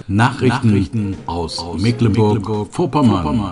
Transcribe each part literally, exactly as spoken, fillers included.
Nachrichten, Nachrichten aus, aus Mecklenburg-Vorpommern. Mecklenburg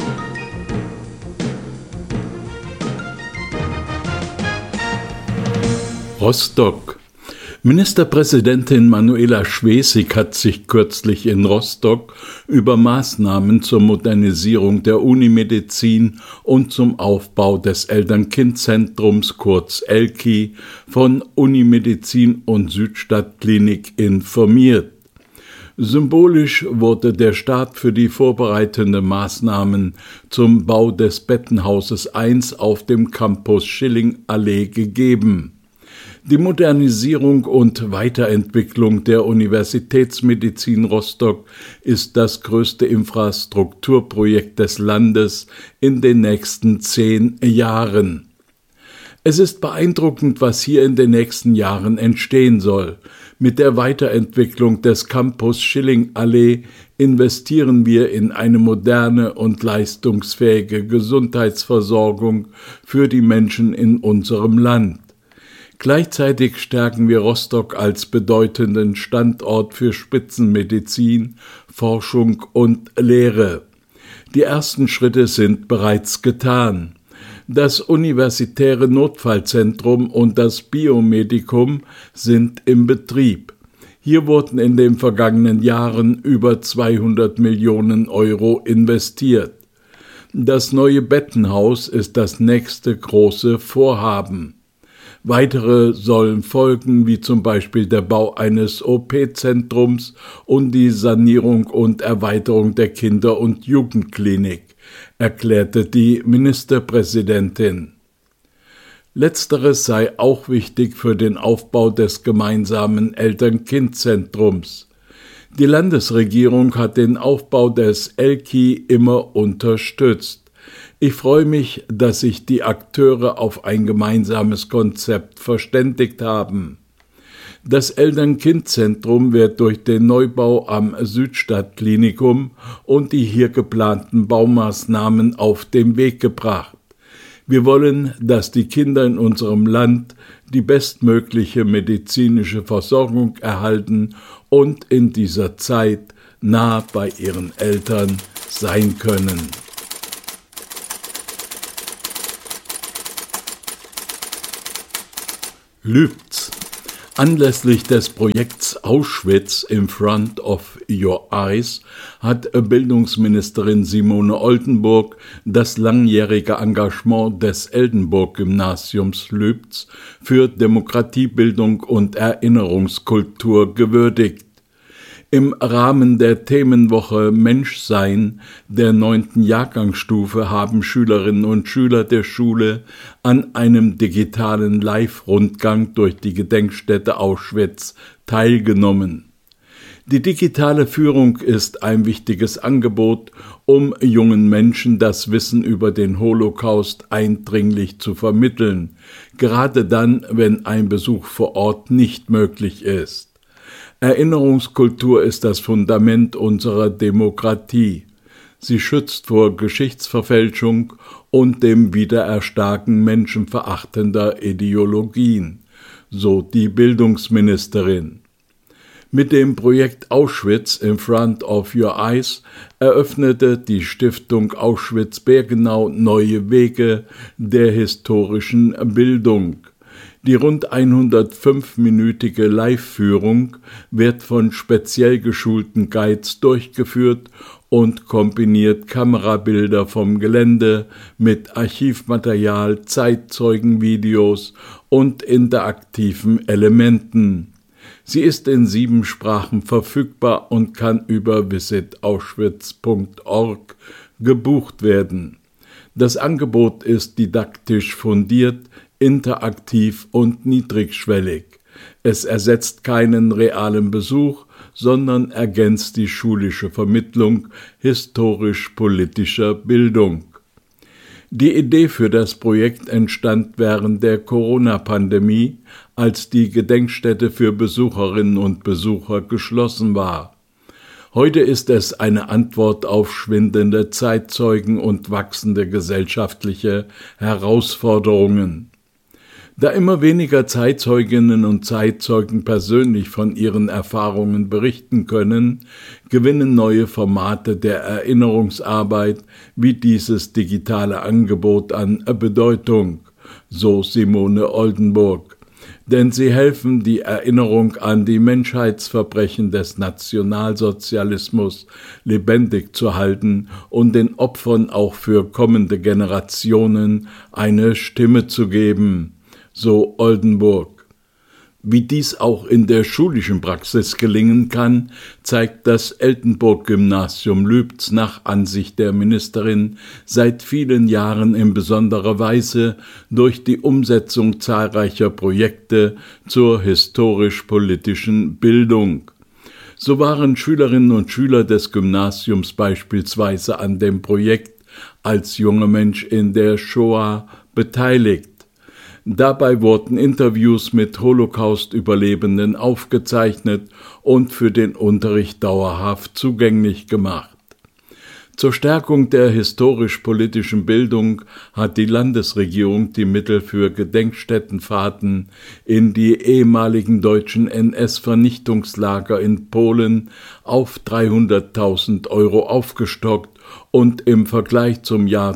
Rostock. Ministerpräsidentin Manuela Schwesig hat sich kürzlich in Rostock über Maßnahmen zur Modernisierung der Unimedizin und zum Aufbau des Eltern-Kind-Zentrums kurz E L K I von Unimedizin und Südstadtklinik informiert. Symbolisch wurde der Start für die vorbereitenden Maßnahmen zum Bau des Bettenhauses eins auf dem Campus Schilling-Allee gegeben. Die Modernisierung und Weiterentwicklung der Universitätsmedizin Rostock ist das größte Infrastrukturprojekt des Landes in den nächsten zehn Jahren. Es ist beeindruckend, was hier in den nächsten Jahren entstehen soll. Mit der Weiterentwicklung des Campus Schilling-Allee investieren wir in eine moderne und leistungsfähige Gesundheitsversorgung für die Menschen in unserem Land. Gleichzeitig stärken wir Rostock als bedeutenden Standort für Spitzenmedizin, Forschung und Lehre. Die ersten Schritte sind bereits getan. Das Universitäre Notfallzentrum und das Biomedikum sind im Betrieb. Hier wurden in den vergangenen Jahren über zweihundert Millionen Euro investiert. Das neue Bettenhaus ist das nächste große Vorhaben. Weitere sollen folgen, wie zum Beispiel der Bau eines O P-Zentrums und die Sanierung und Erweiterung der Kinder- und Jugendklinik, erklärte die Ministerpräsidentin. Letzteres sei auch wichtig für den Aufbau des gemeinsamen Eltern-Kind-Zentrums. Die Landesregierung hat den Aufbau des E L K I immer unterstützt. Ich freue mich, dass sich die Akteure auf ein gemeinsames Konzept verständigt haben. Das Eltern-Kind-Zentrum wird durch den Neubau am Südstadtklinikum und die hier geplanten Baumaßnahmen auf den Weg gebracht. Wir wollen, dass die Kinder in unserem Land die bestmögliche medizinische Versorgung erhalten und in dieser Zeit nah bei ihren Eltern sein können. Lübz. Anlässlich des Projekts Auschwitz in Front of Your Eyes hat Bildungsministerin Simone Oldenburg das langjährige Engagement des Eldenburg-Gymnasiums Lübz für Demokratiebildung und Erinnerungskultur gewürdigt. Im Rahmen der Themenwoche Menschsein der neunten Jahrgangsstufe haben Schülerinnen und Schüler der Schule an einem digitalen Live-Rundgang durch die Gedenkstätte Auschwitz teilgenommen. Die digitale Führung ist ein wichtiges Angebot, um jungen Menschen das Wissen über den Holocaust eindringlich zu vermitteln, gerade dann, wenn ein Besuch vor Ort nicht möglich ist. Erinnerungskultur ist das Fundament unserer Demokratie. Sie schützt vor Geschichtsverfälschung und dem Wiedererstarken menschenverachtender Ideologien, so die Bildungsministerin. Mit dem Projekt Auschwitz in Front of Your Eyes eröffnete die Stiftung Auschwitz-Birkenau neue Wege der historischen Bildung. Die rund hundertfünfminütige Live-Führung wird von speziell geschulten Guides durchgeführt und kombiniert Kamerabilder vom Gelände mit Archivmaterial, Zeitzeugenvideos und interaktiven Elementen. Sie ist in sieben Sprachen verfügbar und kann über visit auschwitz punkt org gebucht werden. Das Angebot ist didaktisch fundiert, interaktiv und niedrigschwellig. Es ersetzt keinen realen Besuch, sondern ergänzt die schulische Vermittlung historisch-politischer Bildung. Die Idee für das Projekt entstand während der Corona-Pandemie, als die Gedenkstätte für Besucherinnen und Besucher geschlossen war. Heute ist es eine Antwort auf schwindende Zeitzeugen und wachsende gesellschaftliche Herausforderungen. Da immer weniger Zeitzeuginnen und Zeitzeugen persönlich von ihren Erfahrungen berichten können, gewinnen neue Formate der Erinnerungsarbeit wie dieses digitale Angebot an Bedeutung, so Simone Oldenburg. Denn sie helfen, die Erinnerung an die Menschheitsverbrechen des Nationalsozialismus lebendig zu halten und den Opfern auch für kommende Generationen eine Stimme zu geben, so Oldenburg. Wie dies auch in der schulischen Praxis gelingen kann, zeigt das Eltenburg-Gymnasium Lübz nach Ansicht der Ministerin seit vielen Jahren in besonderer Weise durch die Umsetzung zahlreicher Projekte zur historisch-politischen Bildung. So waren Schülerinnen und Schüler des Gymnasiums beispielsweise an dem Projekt Als junger Mensch in der Shoah beteiligt. Dabei wurden Interviews mit Holocaust-Überlebenden aufgezeichnet und für den Unterricht dauerhaft zugänglich gemacht. Zur Stärkung der historisch-politischen Bildung hat die Landesregierung die Mittel für Gedenkstättenfahrten in die ehemaligen deutschen N S-Vernichtungslager in Polen auf dreihunderttausend Euro aufgestockt und im Vergleich zum Jahr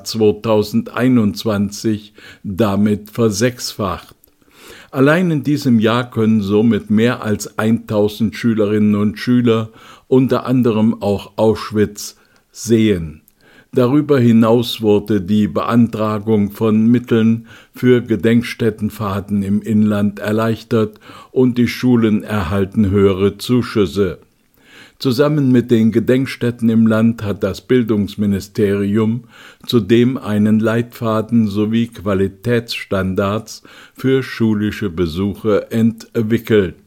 zweitausendeinundzwanzig damit versechsfacht. Allein in diesem Jahr können somit mehr als tausend Schülerinnen und Schüler, unter anderem auch Auschwitz, sehen. Darüber hinaus wurde die Beantragung von Mitteln für Gedenkstättenfahrten im Inland erleichtert und die Schulen erhalten höhere Zuschüsse. Zusammen mit den Gedenkstätten im Land hat das Bildungsministerium zudem einen Leitfaden sowie Qualitätsstandards für schulische Besuche entwickelt.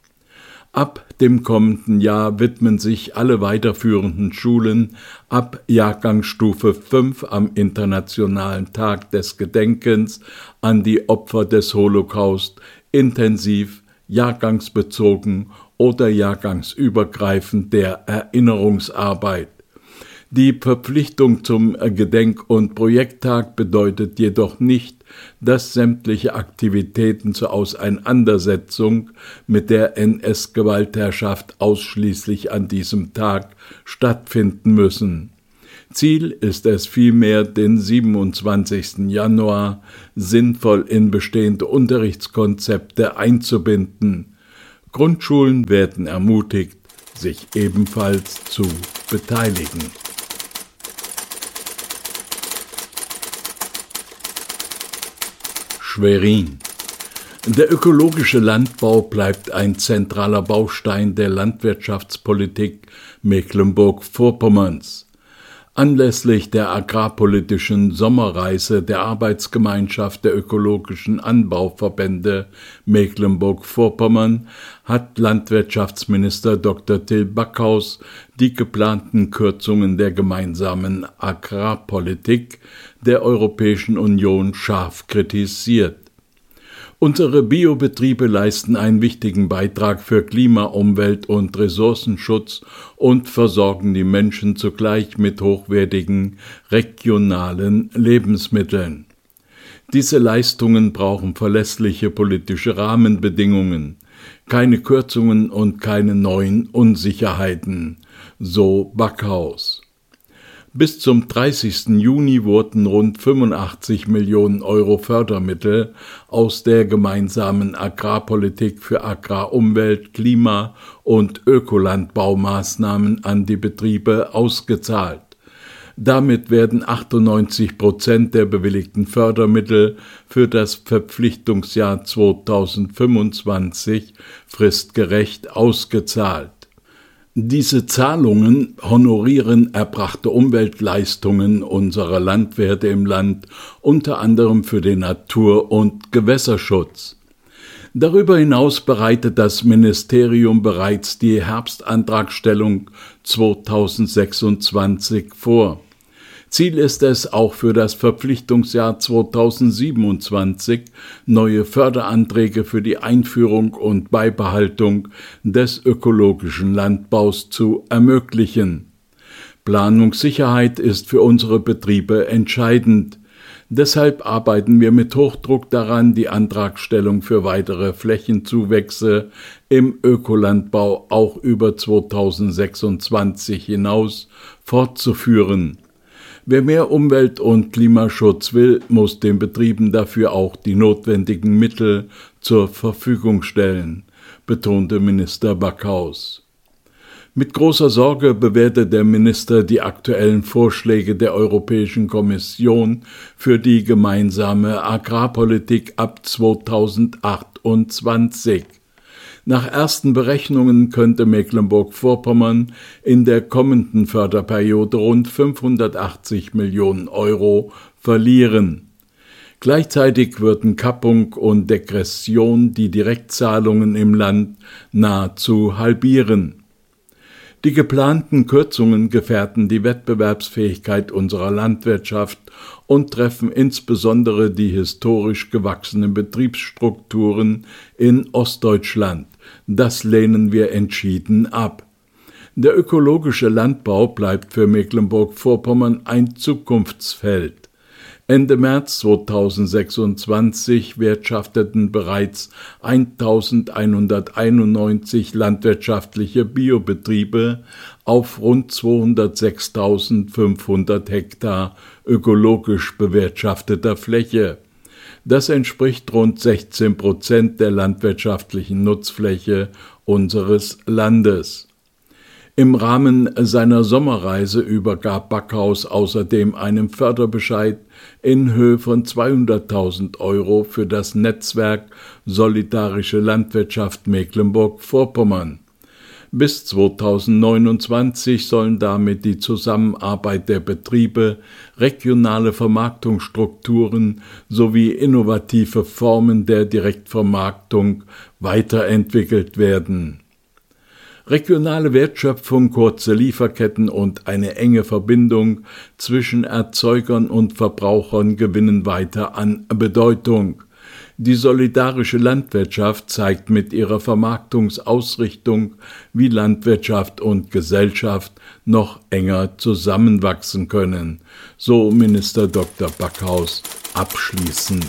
Ab dem kommenden Jahr widmen sich alle weiterführenden Schulen ab Jahrgangsstufe fünf am Internationalen Tag des Gedenkens an die Opfer des Holocaust intensiv, jahrgangsbezogen oder jahrgangsübergreifend der Erinnerungsarbeit. Die Verpflichtung zum Gedenk- und Projekttag bedeutet jedoch nicht, dass sämtliche Aktivitäten zur Auseinandersetzung mit der N S-Gewaltherrschaft ausschließlich an diesem Tag stattfinden müssen. Ziel ist es vielmehr, den siebenundzwanzigsten Januar sinnvoll in bestehende Unterrichtskonzepte einzubinden. Grundschulen werden ermutigt, sich ebenfalls zu beteiligen. Schwerin. Der ökologische Landbau bleibt ein zentraler Baustein der Landwirtschaftspolitik Mecklenburg-Vorpommerns. Anlässlich der agrarpolitischen Sommerreise der Arbeitsgemeinschaft der ökologischen Anbauverbände Mecklenburg-Vorpommern hat Landwirtschaftsminister Doktor Till Backhaus die geplanten Kürzungen der gemeinsamen Agrarpolitik der Europäischen Union scharf kritisiert. Unsere Biobetriebe leisten einen wichtigen Beitrag für Klima-, Umwelt- und Ressourcenschutz und versorgen die Menschen zugleich mit hochwertigen, regionalen Lebensmitteln. Diese Leistungen brauchen verlässliche politische Rahmenbedingungen, keine Kürzungen und keine neuen Unsicherheiten, so Backhaus. Bis zum dreißigsten Juni wurden rund fünfundachtzig Millionen Euro Fördermittel aus der gemeinsamen Agrarpolitik für Agrar-, Umwelt-, Klima- und Ökolandbaumaßnahmen an die Betriebe ausgezahlt. Damit werden achtundneunzig Prozent der bewilligten Fördermittel für das Verpflichtungsjahr zweitausendfünfundzwanzig fristgerecht ausgezahlt. Diese Zahlungen honorieren erbrachte Umweltleistungen unserer Landwirte im Land, unter anderem für den Natur- und Gewässerschutz. Darüber hinaus bereitet das Ministerium bereits die Herbstantragstellung zweitausendsechsundzwanzig vor. Ziel ist es, auch für das Verpflichtungsjahr zweitausendsiebenundzwanzig neue Förderanträge für die Einführung und Beibehaltung des ökologischen Landbaus zu ermöglichen. Planungssicherheit ist für unsere Betriebe entscheidend. Deshalb arbeiten wir mit Hochdruck daran, die Antragstellung für weitere Flächenzuwächse im Ökolandbau auch über zweitausendsechsundzwanzig hinaus fortzuführen. Wer mehr Umwelt- und Klimaschutz will, muss den Betrieben dafür auch die notwendigen Mittel zur Verfügung stellen, betonte Minister Backhaus. Mit großer Sorge bewertet der Minister die aktuellen Vorschläge der Europäischen Kommission für die gemeinsame Agrarpolitik ab zweitausendachtundzwanzig. Nach ersten Berechnungen könnte Mecklenburg-Vorpommern in der kommenden Förderperiode rund fünfhundertachtzig Millionen Euro verlieren. Gleichzeitig würden Kappung und Degression die Direktzahlungen im Land nahezu halbieren. Die geplanten Kürzungen gefährden die Wettbewerbsfähigkeit unserer Landwirtschaft und treffen insbesondere die historisch gewachsenen Betriebsstrukturen in Ostdeutschland. Das lehnen wir entschieden ab. Der ökologische Landbau bleibt für Mecklenburg-Vorpommern ein Zukunftsfeld. Ende März zweitausendsechsundzwanzig wirtschafteten bereits eintausendeinhunderteinundneunzig landwirtschaftliche Biobetriebe auf rund zweihundertsechstausendfünfhundert Hektar ökologisch bewirtschafteter Fläche. Das entspricht rund sechzehn Prozent der landwirtschaftlichen Nutzfläche unseres Landes. Im Rahmen seiner Sommerreise übergab Backhaus außerdem einen Förderbescheid in Höhe von zweihunderttausend Euro für das Netzwerk Solidarische Landwirtschaft Mecklenburg-Vorpommern. Bis zweitausendneunundzwanzig sollen damit die Zusammenarbeit der Betriebe, regionale Vermarktungsstrukturen sowie innovative Formen der Direktvermarktung weiterentwickelt werden. Regionale Wertschöpfung, kurze Lieferketten und eine enge Verbindung zwischen Erzeugern und Verbrauchern gewinnen weiter an Bedeutung. Die solidarische Landwirtschaft zeigt mit ihrer Vermarktungsausrichtung, wie Landwirtschaft und Gesellschaft noch enger zusammenwachsen können, so Minister Doktor Backhaus abschließend.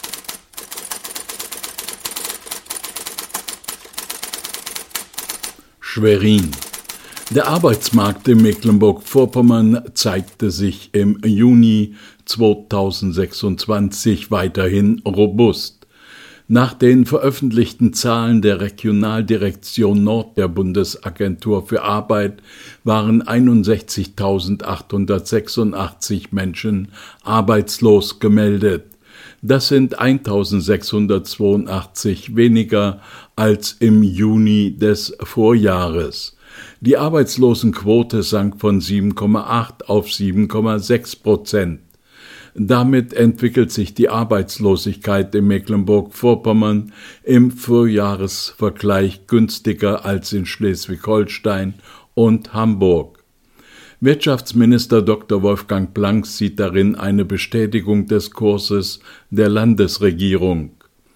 Schwerin. Der Arbeitsmarkt in Mecklenburg-Vorpommern zeigte sich im Juni zweitausendsechsundzwanzig weiterhin robust. Nach den veröffentlichten Zahlen der Regionaldirektion Nord der Bundesagentur für Arbeit waren einundsechzigtausendachthundertsechsundachtzig Menschen arbeitslos gemeldet. Das sind eintausendsechshundertzweiundachtzig weniger als im Juni des Vorjahres. Die Arbeitslosenquote sank von sieben Komma acht auf sieben Komma sechs Prozent. Damit entwickelt sich die Arbeitslosigkeit in Mecklenburg-Vorpommern im Vorjahresvergleich günstiger als in Schleswig-Holstein und Hamburg. Wirtschaftsminister Doktor Wolfgang Blanks sieht darin eine Bestätigung des Kurses der Landesregierung.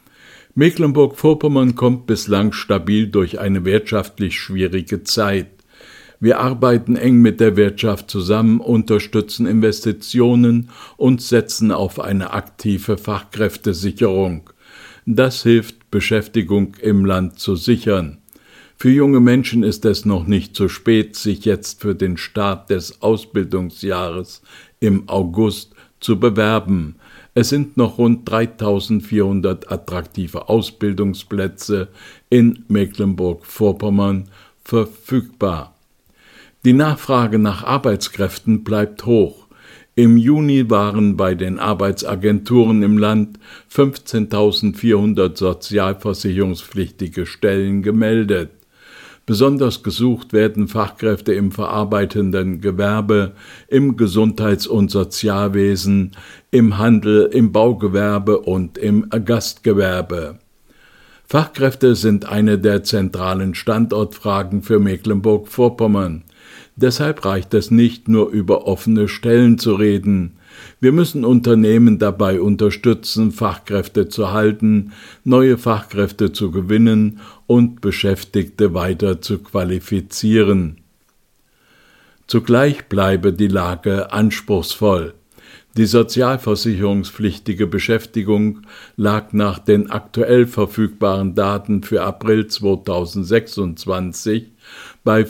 Mecklenburg-Vorpommern kommt bislang stabil durch eine wirtschaftlich schwierige Zeit. Wir arbeiten eng mit der Wirtschaft zusammen, unterstützen Investitionen und setzen auf eine aktive Fachkräftesicherung. Das hilft, Beschäftigung im Land zu sichern. Für junge Menschen ist es noch nicht zu spät, sich jetzt für den Start des Ausbildungsjahres im August zu bewerben. Es sind noch rund dreitausendvierhundert attraktive Ausbildungsplätze in Mecklenburg-Vorpommern verfügbar. Die Nachfrage nach Arbeitskräften bleibt hoch. Im Juni waren bei den Arbeitsagenturen im Land fünfzehntausendvierhundert sozialversicherungspflichtige Stellen gemeldet. Besonders gesucht werden Fachkräfte im verarbeitenden Gewerbe, im Gesundheits- und Sozialwesen, im Handel, im Baugewerbe und im Gastgewerbe. Fachkräfte sind eine der zentralen Standortfragen für Mecklenburg-Vorpommern. Deshalb reicht es nicht, nur über offene Stellen zu reden. Wir müssen Unternehmen dabei unterstützen, Fachkräfte zu halten, neue Fachkräfte zu gewinnen und Beschäftigte weiter zu qualifizieren. Zugleich bleibe die Lage anspruchsvoll. Die sozialversicherungspflichtige Beschäftigung lag nach den aktuell verfügbaren Daten für April zweitausendsechsundzwanzig bei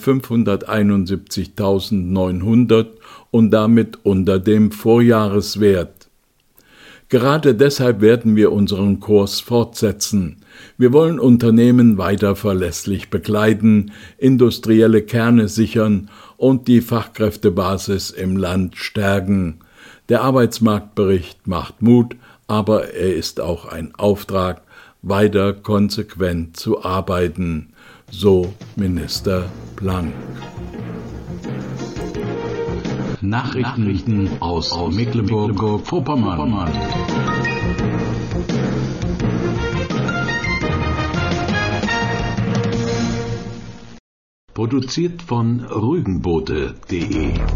fünfhunderteinundsiebzigtausendneunhundert und damit unter dem Vorjahreswert. Gerade deshalb werden wir unseren Kurs fortsetzen. Wir wollen Unternehmen weiter verlässlich begleiten, industrielle Kerne sichern und die Fachkräftebasis im Land stärken. Der Arbeitsmarktbericht macht Mut, aber er ist auch ein Auftrag, weiter konsequent zu arbeiten, so Minister Blank. Nachrichten aus Mecklenburg-Vorpommern. Produziert von rügenboote punkt de